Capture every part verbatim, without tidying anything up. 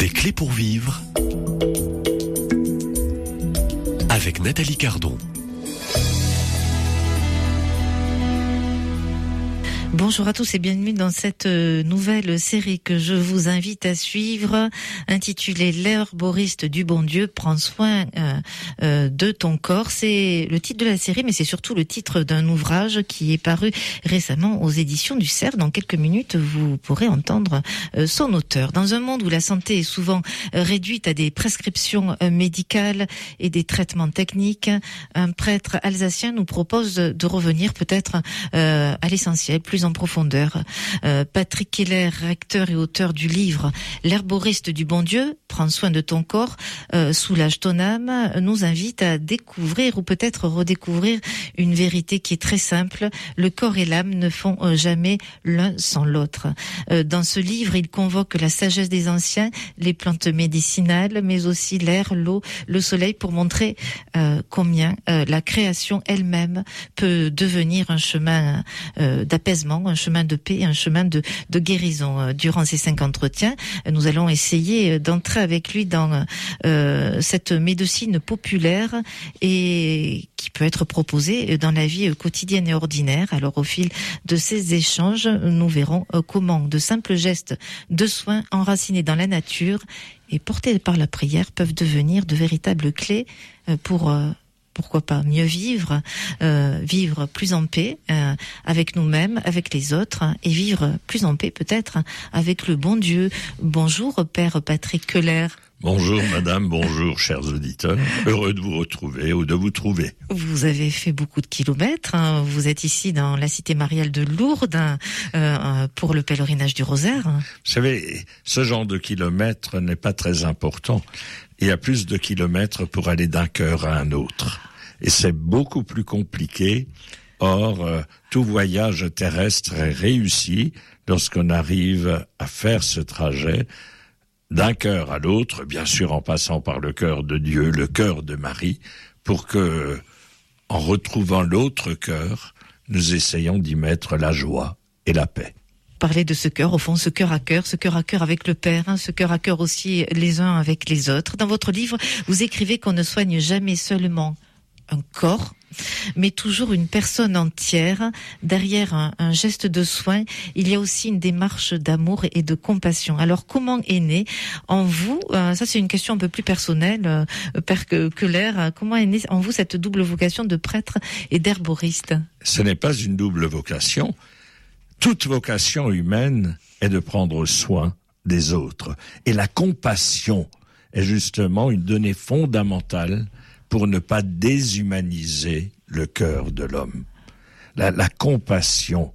Des clés pour vivre avec Nathalie Cardon. Bonjour à tous et bienvenue dans cette nouvelle série que je vous invite à suivre, intitulée L'herboriste du bon Dieu prend soin euh, euh, de ton corps. C'est le titre de la série, mais c'est surtout le titre d'un ouvrage qui est paru récemment aux éditions du Cerf. Dans quelques minutes, vous pourrez entendre euh, son auteur. Dans un monde où la santé est souvent euh, réduite à des prescriptions euh, médicales et des traitements techniques, un prêtre alsacien nous propose de revenir peut-être euh, à l'essentiel, plus en profondeur. Euh, Patrick Keller, recteur et auteur du livre L'herboriste du bon Dieu, prends soin de ton corps, euh, soulage ton âme, nous invite à découvrir ou peut-être redécouvrir une vérité qui est très simple. Le corps et l'âme ne font euh, jamais l'un sans l'autre. Euh, dans ce livre, il convoque la sagesse des anciens, les plantes médicinales, mais aussi l'air, l'eau, le soleil pour montrer euh, combien euh, la création elle-même peut devenir un chemin euh, d'apaisement, un chemin de paix, un chemin de, de guérison. Durant ces cinq entretiens, nous allons essayer d'entrer avec lui dans euh, cette médecine populaire et qui peut être proposée dans la vie quotidienne et ordinaire. Alors au fil de ces échanges, nous verrons comment de simples gestes de soins enracinés dans la nature et portés par la prière peuvent devenir de véritables clés pour pourquoi pas mieux vivre, euh, vivre plus en paix euh, avec nous-mêmes, avec les autres, et vivre plus en paix peut-être avec le bon Dieu. Bonjour Père Patrick Keller. Bonjour Madame, bonjour chers auditeurs, heureux de vous retrouver ou de vous trouver. Vous avez fait beaucoup de kilomètres, hein. Vous êtes ici dans la cité mariale de Lourdes hein, euh, pour le pèlerinage du Rosaire. Vous savez, ce genre de kilomètres n'est pas très important. Il y a plus de kilomètres pour aller d'un cœur à un autre. Et c'est beaucoup plus compliqué. Or, euh, tout voyage terrestre est réussi lorsqu'on arrive à faire ce trajet d'un cœur à l'autre, bien sûr en passant par le cœur de Dieu, le cœur de Marie, pour que, en retrouvant l'autre cœur, nous essayons d'y mettre la joie et la paix. Parler de ce cœur, au fond, ce cœur à cœur, ce cœur à cœur avec le Père, hein, ce cœur à cœur aussi les uns avec les autres. Dans votre livre, vous écrivez qu'on ne soigne jamais seulement un corps, mais toujours une personne entière. Derrière un, un geste de soin, il y a aussi une démarche d'amour et de compassion. Alors, comment est née en vous, euh, ça c'est une question un peu plus personnelle, euh, Père Keller, euh, comment est née en vous cette double vocation de prêtre et d'herboriste ? Ce n'est pas une double vocation. Toute vocation humaine est de prendre soin des autres. Et la compassion est justement une donnée fondamentale pour ne pas déshumaniser le cœur de l'homme. La, la compassion.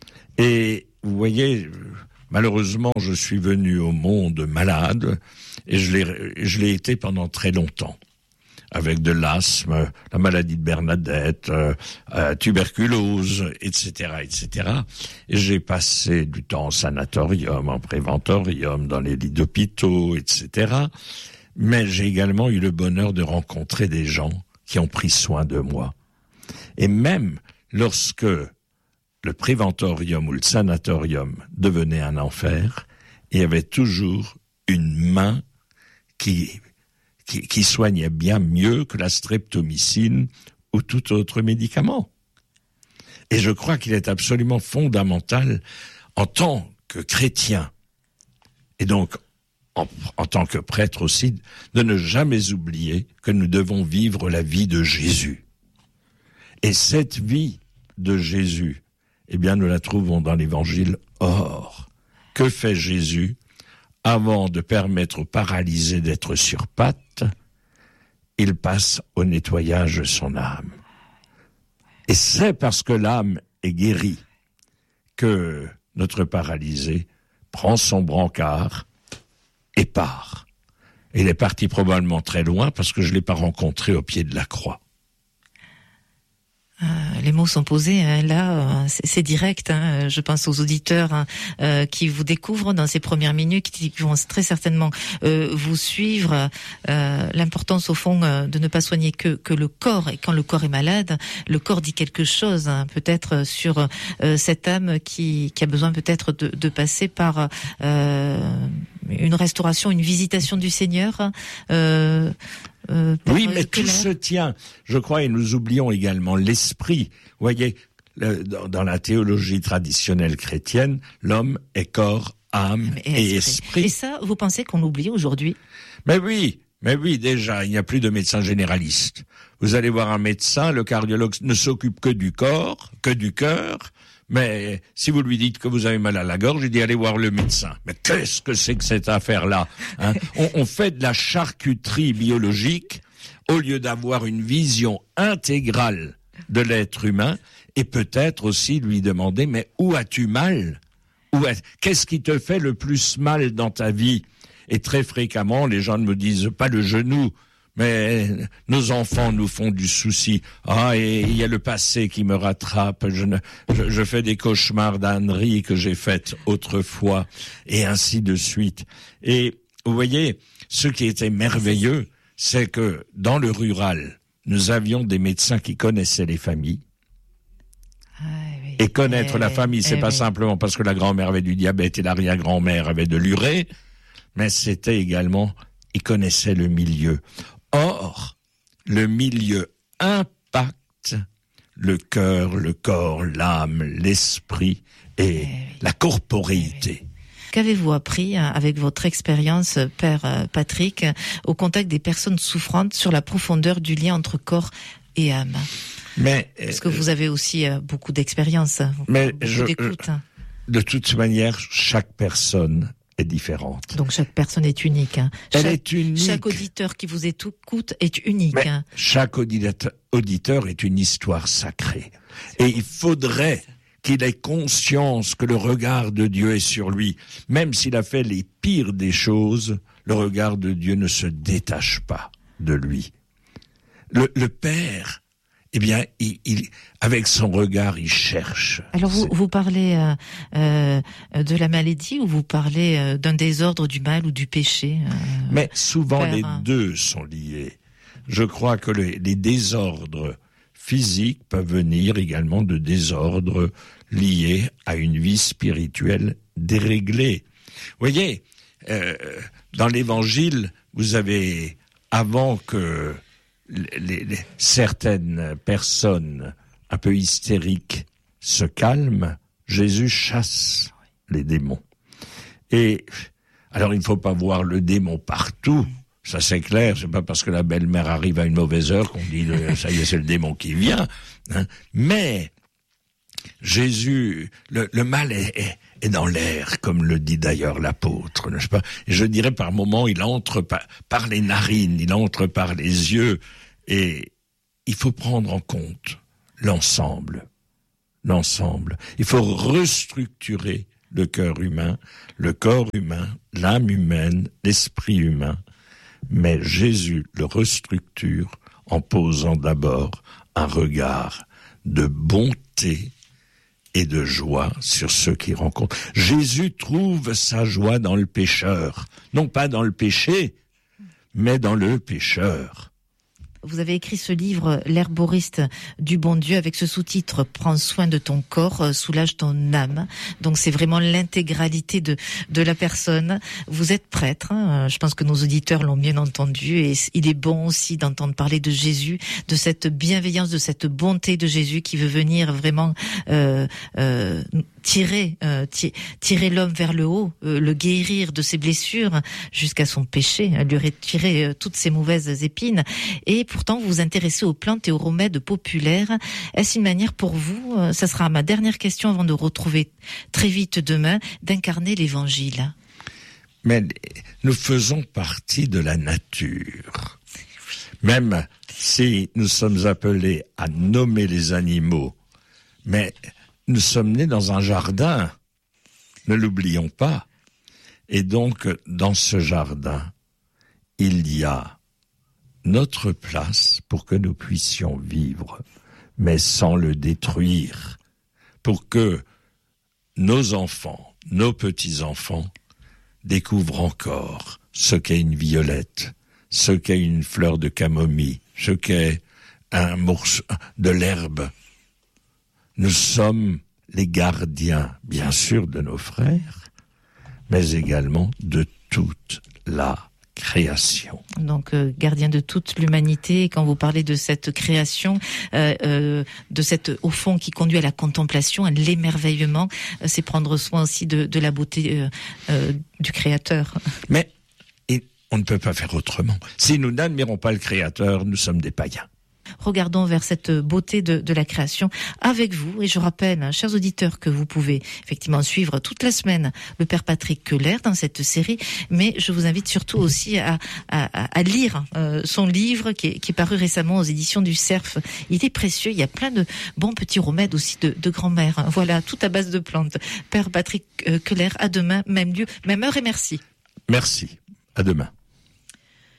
Et vous voyez, malheureusement, je suis venu au monde malade et je l'ai, je l'ai été pendant très longtemps. Avec de l'asthme, la maladie de Bernadette, euh, euh, tuberculose, et cetera, et cetera. Et j'ai passé du temps en sanatorium, en préventorium, dans les lits d'hôpitaux, et cetera. Mais j'ai également eu le bonheur de rencontrer des gens qui ont pris soin de moi. Et même lorsque le préventorium ou le sanatorium devenait un enfer, il y avait toujours une main qui... Qui, qui soignait bien mieux que la streptomycine ou tout autre médicament. Et je crois qu'il est absolument fondamental, en tant que chrétien, et donc en, en tant que prêtre aussi, de ne jamais oublier que nous devons vivre la vie de Jésus. Et cette vie de Jésus, eh bien, nous la trouvons dans l'Évangile. Or, que fait Jésus ? Avant de permettre aux paralysés d'être sur pattes, il passe au nettoyage de son âme. Et c'est parce que l'âme est guérie que notre paralysé prend son brancard et part. Il est parti probablement très loin parce que je ne l'ai pas rencontré au pied de la croix. Euh, les mots sont posés, hein, là, euh, c'est, c'est direct. Hein, je pense aux auditeurs hein, euh, qui vous découvrent dans ces premières minutes, qui vont très certainement euh, vous suivre. Euh, l'importance, au fond, euh, de ne pas soigner que, que le corps. Et quand le corps est malade, le corps dit quelque chose, hein, peut-être sur euh, cette âme qui, qui a besoin peut-être de, de passer par euh, une restauration, une visitation du Seigneur. Euh, euh, oui, mais tout se tient. Je crois, et nous oublions également l'esprit. Vous voyez, le, dans, dans la théologie traditionnelle chrétienne, l'homme est corps, âme et, et esprit. esprit. Et ça, vous pensez qu'on l'oublie aujourd'hui? Mais oui, mais oui, déjà, il n'y a plus de médecin généraliste. Vous allez voir un médecin, le cardiologue ne s'occupe que du corps, que du cœur, mais si vous lui dites que vous avez mal à la gorge, il dit allez voir le médecin. Mais qu'est-ce que c'est que cette affaire-là, hein? on, on fait de la charcuterie biologique au lieu d'avoir une vision intégrale de l'être humain et peut-être aussi lui demander mais où as-tu mal? Où est... Qu'est-ce qui te fait le plus mal dans ta vie? Et très fréquemment, les gens ne me disent pas le genou, mais nos enfants nous font du souci. Ah, et il y a le passé qui me rattrape. Je, ne, je, je fais des cauchemars d'âneries que j'ai faites autrefois, et ainsi de suite. Et vous voyez, ce qui était merveilleux, c'est que dans le rural, nous avions des médecins qui connaissaient les familles. Ah, oui. Et connaître eh, la famille, c'est eh, pas oui. simplement parce que la grand-mère avait du diabète et l'arrière-grand-mère avait de l'urée, mais c'était également, ils connaissaient le milieu. Or, le milieu impacte le cœur, le corps, l'âme, l'esprit et eh oui. la corporéité. Eh oui. Qu'avez-vous appris avec votre expérience, Père Patrick, au contact des personnes souffrantes sur la profondeur du lien entre corps et âme? Mais, Parce que vous avez aussi beaucoup d'expérience, mais beaucoup je, d'écoute. De toute manière, chaque personne est différente. Donc chaque personne est unique. Hein. Elle chaque, est unique. Chaque auditeur qui vous écoute est unique. Mais hein. Chaque auditeur, auditeur est une histoire sacrée. Et il faudrait qu'il ait conscience que le regard de Dieu est sur lui. Même s'il a fait les pires des choses, le regard de Dieu ne se détache pas de lui. Le, le Père, eh bien, il, il, avec son regard, il cherche. Alors, vous, vous parlez euh, euh, de la maladie ou vous parlez euh, d'un désordre du mal ou du péché euh, Mais souvent, Père, les hein. deux sont liés. Je crois que les, les désordres physiques peuvent venir également de désordres liés à une vie spirituelle déréglée. Vous voyez, euh, dans l'Évangile, vous avez, avant que les, les, certaines personnes un peu hystériques se calment, Jésus chasse les démons. Et alors, il ne faut pas voir le démon partout. Ça, c'est clair. C'est pas parce que la belle-mère arrive à une mauvaise heure qu'on dit ça y est, c'est le démon qui vient. Hein. Mais Jésus, le, le mal est, est, est dans l'air, comme le dit d'ailleurs l'apôtre, n'est-ce pas? Et je dirais par moments, il entre par, par les narines, il entre par les yeux, et il faut prendre en compte l'ensemble, l'ensemble. Il faut restructurer le cœur humain, le corps humain, l'âme humaine, l'esprit humain. Mais Jésus le restructure en posant d'abord un regard de bonté et de joie sur ceux qui rencontrent. Jésus trouve sa joie dans le pécheur, non pas dans le péché, mais dans le pécheur. Vous avez écrit ce livre, L'herboriste du bon Dieu, avec ce sous-titre « Prends soin de ton corps, soulage ton âme ». Donc c'est vraiment l'intégralité de de la personne. Vous êtes prêtre, hein, je pense que nos auditeurs l'ont bien entendu, et il est bon aussi d'entendre parler de Jésus, de cette bienveillance, de cette bonté de Jésus qui veut venir vraiment euh, euh, tirer euh, tirer l'homme vers le haut, euh, le guérir de ses blessures jusqu'à son péché, lui retirer euh, toutes ses mauvaises épines. Et pourtant, vous vous intéressez aux plantes et aux remèdes populaires. Est-ce une manière pour vous, euh, ça sera ma dernière question avant de retrouver très vite demain, d'incarner l'Évangile? Mais nous faisons partie de la nature. Même si nous sommes appelés à nommer les animaux, mais nous sommes nés dans un jardin, ne l'oublions pas. Et donc, dans ce jardin, il y a notre place pour que nous puissions vivre, mais sans le détruire, pour que nos enfants, nos petits-enfants, découvrent encore ce qu'est une violette, ce qu'est une fleur de camomille, ce qu'est un morceau de l'herbe. Nous sommes les gardiens, bien sûr, de nos frères, mais également de toute la création. Donc euh, gardien de toute l'humanité. Quand vous parlez de cette création, euh, euh, de cette au fond qui conduit à la contemplation, à l'émerveillement, euh, c'est prendre soin aussi de, de la beauté euh, euh, du Créateur. Mais et on ne peut pas faire autrement. Si nous n'admirons pas le Créateur, nous sommes des païens. Regardons vers cette beauté de, de la création avec vous. Et je rappelle, hein, chers auditeurs, que vous pouvez effectivement suivre toute la semaine le Père Patrick Keller dans cette série. Mais je vous invite surtout aussi à, à, à lire euh, son livre qui est, qui est paru récemment aux éditions du Cerf. Il est précieux. Il y a plein de bons petits remèdes aussi de, de grand-mère. Hein. Voilà, tout à base de plantes. Père Patrick Keller, à demain, même lieu, même heure et merci. Merci. À demain.